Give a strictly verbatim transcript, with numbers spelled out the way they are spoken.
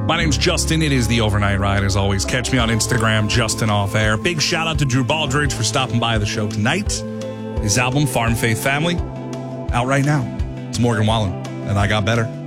My name's Justin. It is the Overnight Ride. As always, catch me on Instagram, Justin Off Air. Big shout out to Drew Baldridge for stopping by the show tonight. His album, Farm Faith Family, out right now. It's Morgan Wallen, and I Got Better.